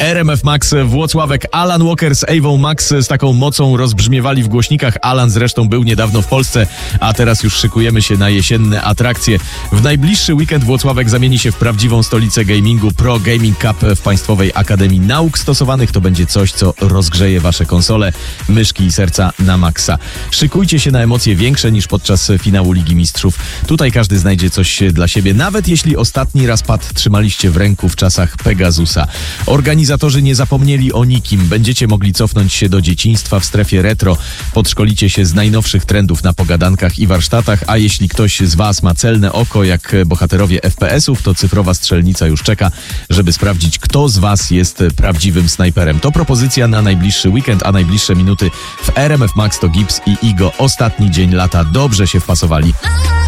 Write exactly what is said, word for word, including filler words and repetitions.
R M F Max Włocławek, Alan Walker z Avon Max z taką mocą rozbrzmiewali w głośnikach. Alan zresztą był niedawno w Polsce, a teraz już szykujemy się na jesienne atrakcje. W najbliższy weekend Włocławek zamieni się w prawdziwą stolicę gamingu. Pro Gaming Cup w Państwowej Akademii Nauk Stosowanych to będzie coś, co rozgrzeje wasze konsole, myszki i serca na maksa. Szykujcie się na emocje większe niż podczas finału Ligi Mistrzów. Tutaj każdy znajdzie coś dla siebie, nawet jeśli ostatni raz pad trzymaliście w ręku w czasach Pegasusa. Organizatorzy nie zapomnieli o nikim. Będziecie mogli cofnąć się do dzieciństwa w strefie retro. Podszkolicie się z najnowszych trendów na pogadankach i warsztatach, a jeśli ktoś z was ma celne oko jak bohaterowie F P S ów, to cyfrowa strzelnica już czeka, żeby sprawdzić, kto z was jest prawdziwym snajperem. To propozycja na najbliższy weekend, a najbliższe minuty w R M F Max to Gibbs i Igo. Ostatni dzień lata. Dobrze się wpasowali.